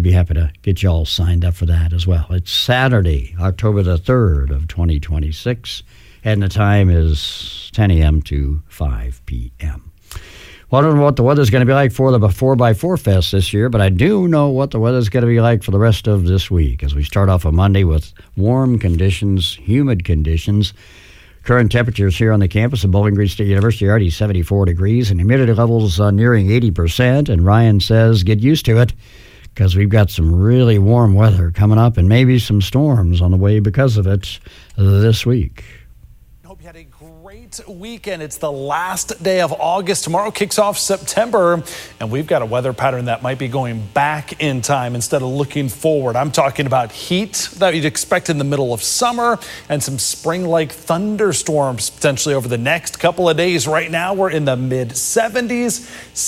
be happy to get you all signed up for that as well. It's Saturday, October the 3rd of 2026, and the time is 10 a.m. to 5 p.m. Well, I don't know what the weather's going to be like for the 4x4 Fest this year, but I do know what the weather's going to be like for the rest of this week as we start off on Monday with warm conditions, humid conditions. Current temperatures here on the campus of Bowling Green State University are already 74 degrees, and humidity levels nearing 80%. And Ryan says, get used to it, because we've got some really warm weather coming up and maybe some storms on the way because of it this week. Hope you had a great weekend. It's the last day of August. Tomorrow kicks off September, and we've got a weather pattern that might be going back in time instead of looking forward. I'm talking about heat that you'd expect in the middle of summer and some spring-like thunderstorms potentially over the next couple of days. Right now, we're in the mid-70s,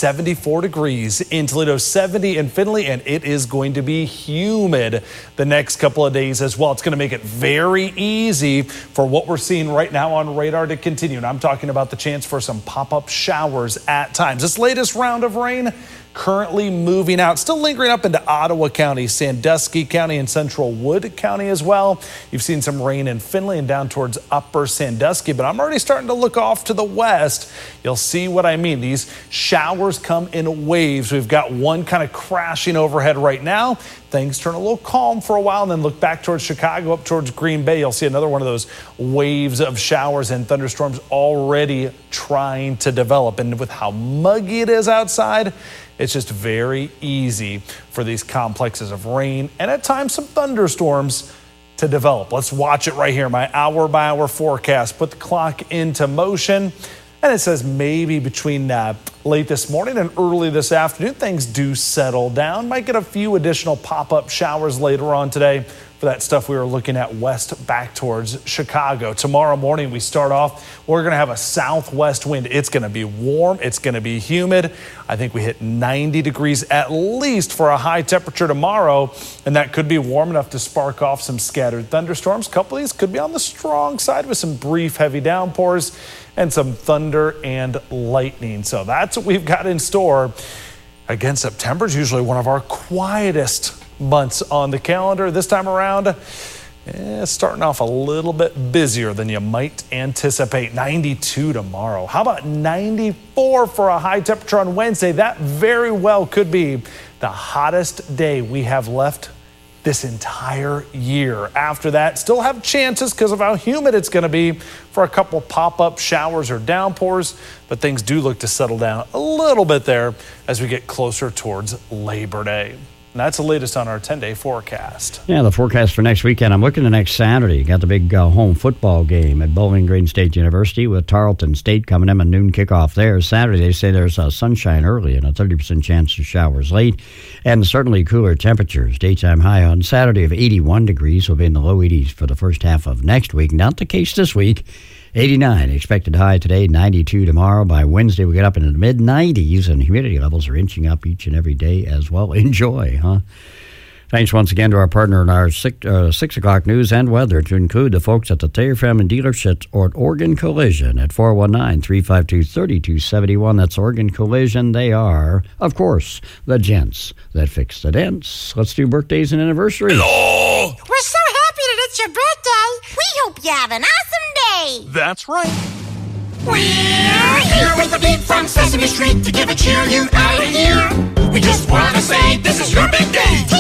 74 degrees in Toledo, 70 in Findlay, and it is going to be humid the next couple of days as well. It's going to make it very easy for what we're seeing right now on radar to continue. And I'm talking about the chance for some pop-up showers at times. This latest round of rain currently moving out, still lingering up into Ottawa County, Sandusky County, and Central Wood County as well. You've seen some rain in Findlay and down towards Upper Sandusky, but I'm already starting to look off to the west. You'll see what I mean. These showers come in waves. We've got one kind of crashing overhead right now. Things turn a little calm for a while, and then look back towards Chicago, up towards Green Bay. You'll see another one of those waves of showers and thunderstorms already trying to develop. And with how muggy it is outside, it's just very easy for these complexes of rain and at times some thunderstorms to develop. Let's watch it right here. My hour-by-hour forecast. Put the clock into motion. And it says maybe between late this morning and early this afternoon, things do settle down. Might get a few additional pop-up showers later on today for that stuff we were looking at west back towards Chicago. Tomorrow morning, we start off, we're going to have a southwest wind. It's going to be warm. It's going to be humid. I think we hit 90 degrees at least for a high temperature tomorrow, and that could be warm enough to spark off some scattered thunderstorms. A couple of these could be on the strong side with some brief heavy downpours and some thunder and lightning. So that's what we've got in store. Again, September is usually one of our quietest months on the calendar. This time around, starting off a little bit busier than you might anticipate. 92 tomorrow. How about 94 for a high temperature on Wednesday? That very well could be the hottest day we have left this entire year. After that, still have chances because of how humid it's going to be for a couple pop-up showers or downpours, but things do look to settle down a little bit there as we get closer towards Labor Day. And that's the latest on our 10-day forecast. Yeah, the forecast for next weekend. I'm looking at next Saturday. Got the big home football game at Bowling Green State University with Tarleton State coming in, a noon kickoff there. Saturday, they say there's sunshine early and a 30% chance of showers late, and certainly cooler temperatures. Daytime high on Saturday of 81 degrees will be in the low 80s for the first half of next week. Not the case this week. 89 expected high today, 92 tomorrow. By Wednesday, we get up into the mid-90s, and humidity levels are inching up each and every day as well. Enjoy, huh? Thanks once again to our partner in our 6 o'clock news and weather, to include the folks at the Thayer Family Dealerships at Oregon Collision at 419-352-3271. That's Oregon Collision. They are, of course, the gents that fix the dents. Let's do birthdays and anniversaries. Hello! We're so happy that it's your birthday. We hope you have an awesome day. That's right. We're here with the beat from Sesame Street to give a cheer you out of here. We just want to say this is your big day.